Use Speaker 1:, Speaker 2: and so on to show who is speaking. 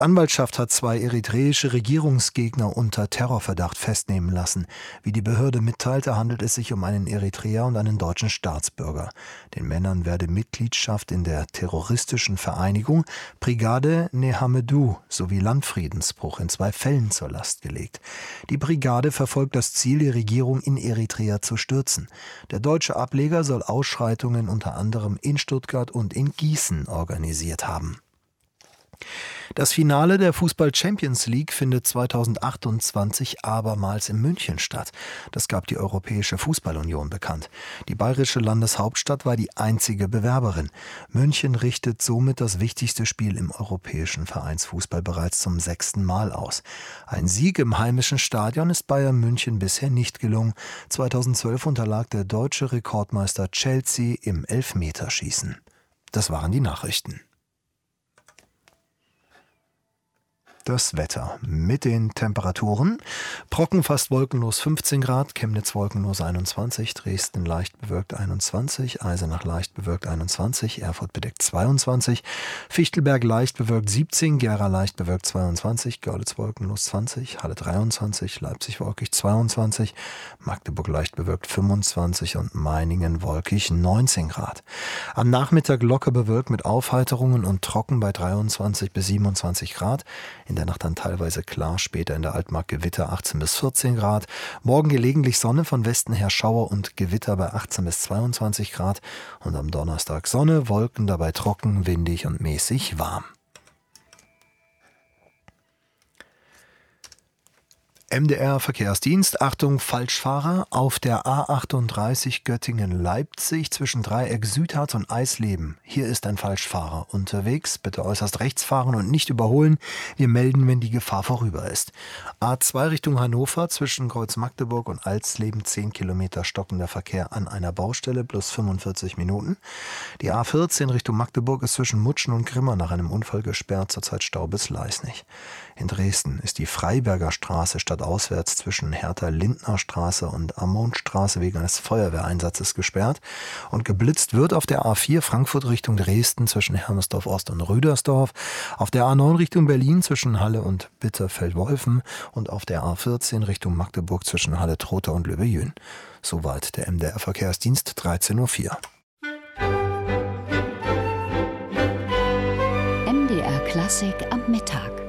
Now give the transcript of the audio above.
Speaker 1: Anwaltschaft hat 2 eritreische Regierungsgegner unter Terrorverdacht festnehmen lassen. Wie die Behörde mitteilte, handelt es sich um einen Eritreer und einen deutschen Staatsbürger. Den Männern werde Mitgliedschaft in der terroristischen Vereinigung Brigade Nehamedu sowie Landfriedensbruch in 2 Fällen zur Last gelegt. Die Brigade verfolgt das Ziel, die Regierung in Eritrea zu stürzen. Der deutsche Ableger soll Ausschreitungen unter anderem in Stuttgart und in Gießen organisiert haben. Das Finale der Fußball-Champions League findet 2028 abermals in München statt. Das gab die Europäische Fußball-Union bekannt. Die bayerische Landeshauptstadt war die einzige Bewerberin. München richtet somit das wichtigste Spiel im europäischen Vereinsfußball bereits zum 6. Mal aus. Ein Sieg im heimischen Stadion ist Bayern München bisher nicht gelungen. 2012 unterlag der deutsche Rekordmeister Chelsea im Elfmeterschießen. Das waren die Nachrichten. Das Wetter mit den Temperaturen. Brocken fast wolkenlos 15 Grad, Chemnitz wolkenlos 21, Dresden leicht bewölkt 21, Eisenach leicht bewölkt 21, Erfurt bedeckt 22, Fichtelberg leicht bewölkt 17, Gera leicht bewölkt 22, Görlitz wolkenlos 20, Halle 23, Leipzig wolkig 22, Magdeburg leicht bewölkt 25 und Meiningen wolkig 19 Grad. Am Nachmittag locker bewölkt mit Aufheiterungen und trocken bei 23 bis 27 Grad. In der Nacht dann teilweise klar, später in der Altmark Gewitter 18 bis 14 Grad. Morgen gelegentlich Sonne, von Westen her Schauer und Gewitter bei 18 bis 22 Grad. Und am Donnerstag Sonne, Wolken, dabei trocken, windig und mäßig warm. MDR-Verkehrsdienst, Achtung, Falschfahrer, auf der A38 Göttingen-Leipzig zwischen Dreieck Südharz und Eisleben. Hier ist ein Falschfahrer unterwegs, bitte äußerst rechts fahren und nicht überholen. Wir melden, wenn die Gefahr vorüber ist. A2 Richtung Hannover zwischen Kreuz Magdeburg und Alsleben 10 Kilometer stockender Verkehr an einer Baustelle plus 45 Minuten. Die A14 Richtung Magdeburg ist zwischen Mutschen und Grimma nach einem Unfall gesperrt, zurzeit Stau bis Leisnig. In Dresden ist die Freiberger Straße stadtauswärts zwischen Hertha-Lindner Straße und Ammonsstraße wegen eines Feuerwehreinsatzes gesperrt und geblitzt wird auf der A4 Frankfurt Richtung Dresden zwischen Hermesdorf Ost und Rüdersdorf, auf der A9 Richtung Berlin zwischen Halle und Bitterfeld-Wolfen und auf der A14 Richtung Magdeburg zwischen Halle-Trotha und Löbejün. Soweit der MDR-Verkehrsdienst, 13.04 Uhr.
Speaker 2: MDR Klassik am Mittag.